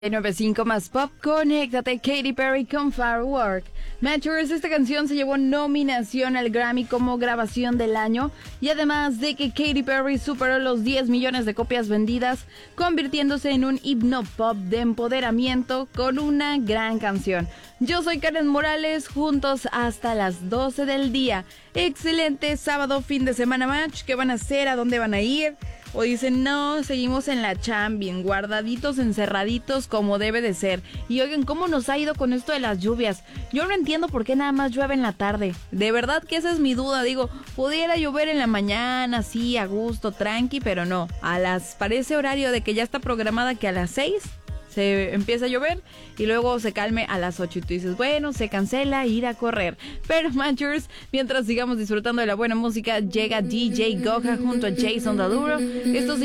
95 más pop, conéctate, Katy Perry con Firework. Matchers, esta canción se llevó nominación al Grammy como grabación del año, y además de que Katy Perry superó los 10 millones de copias vendidas, convirtiéndose en un himno pop de empoderamiento con una gran canción. Yo soy Karen Morales, juntos hasta las 12 del día. Excelente sábado, fin de semana match. ¿Qué van a hacer? ¿A dónde van a ir? O dicen, no, seguimos en la champion, guardaditos, encerraditos como debe de ser. Y oigan, ¿cómo nos ha ido con esto de las lluvias? Yo no entiendo por qué nada más llueve en la tarde. De verdad que esa es mi duda. Digo, pudiera llover en la mañana, así, a gusto, tranqui, pero no. Parece horario de que ya está programada que a las 6 se empieza a llover y luego se calme a las 8 y tú dices, bueno, se cancela ir a correr. Pero Matchers, mientras sigamos disfrutando de la buena música, llega DJ Goja junto a Jason Derulo. Estos